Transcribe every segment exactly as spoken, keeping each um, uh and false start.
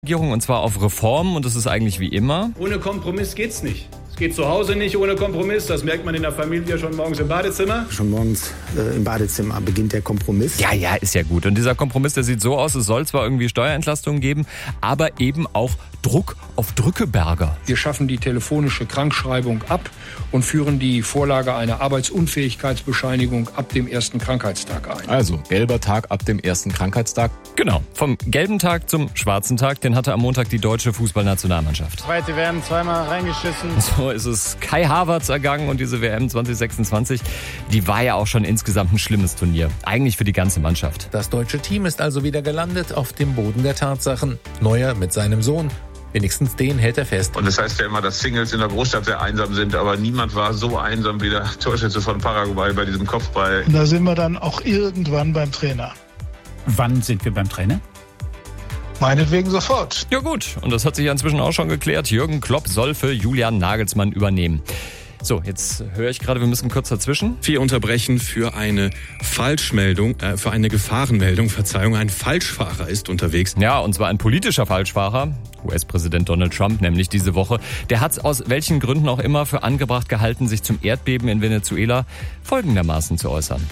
Regierung, und zwar auf Reformen, und das ist eigentlich wie immer. Ohne Kompromiss geht's nicht. Es geht zu Hause nicht ohne Kompromiss. Das merkt man in der Familie schon morgens im Badezimmer. Schon morgens äh, im Badezimmer beginnt der Kompromiss. Ja, ja, ist ja gut. Und dieser Kompromiss, der sieht so aus, es soll zwar irgendwie Steuerentlastungen geben, aber eben auch Druck auf Drückeberger. Wir schaffen die telefonische Krankschreibung ab und führen die Vorlage einer Arbeitsunfähigkeitsbescheinigung ab dem ersten Krankheitstag ein. Also gelber Tag ab dem ersten Krankheitstag. Genau, vom gelben Tag zum schwarzen Tag, den hatte am Montag die deutsche Fußballnationalmannschaft. Zweite W M, zweimal reingeschissen. So ist es Kai Havertz ergangen, und diese W M zwanzig sechsundzwanzig, die war ja auch schon insgesamt ein schlimmes Turnier. Eigentlich für die ganze Mannschaft. Das deutsche Team ist also wieder gelandet auf dem Boden der Tatsachen. Neuer mit seinem Sohn. Wenigstens den hält er fest. Und das heißt ja immer, dass Singles in der Großstadt sehr einsam sind, aber niemand war so einsam wie der Torschütze von Paraguay bei diesem Kopfball. Und da sind wir dann auch irgendwann beim Trainer. Wann sind wir beim Trainer? Meinetwegen sofort. Ja gut, und das hat sich ja inzwischen auch schon geklärt. Jürgen Klopp soll für Julian Nagelsmann übernehmen. So, jetzt höre ich gerade, wir müssen kurz dazwischen. Wir unterbrechen für eine Falschmeldung, äh, für eine Gefahrenmeldung, Verzeihung, ein Falschfahrer ist unterwegs. Ja, und zwar ein politischer Falschfahrer, U S-Präsident Donald Trump nämlich diese Woche. Der hat es aus welchen Gründen auch immer für angebracht gehalten, sich zum Erdbeben in Venezuela folgendermaßen zu äußern.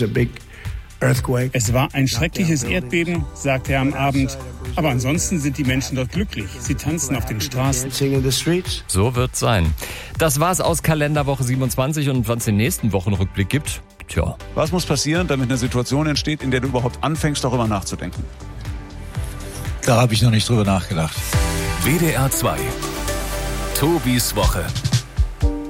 Es war ein schreckliches Erdbeben, sagte er am Abend. Aber ansonsten sind die Menschen dort glücklich. Sie tanzen auf den Straßen. So wird's sein. Das war's aus Kalenderwoche siebenundzwanzig, und wenn es den nächsten Wochenrückblick gibt, tja. Was muss passieren, damit eine Situation entsteht, in der du überhaupt anfängst, darüber nachzudenken? Da habe ich noch nicht drüber nachgedacht. W D R zwei. Tobis Woche.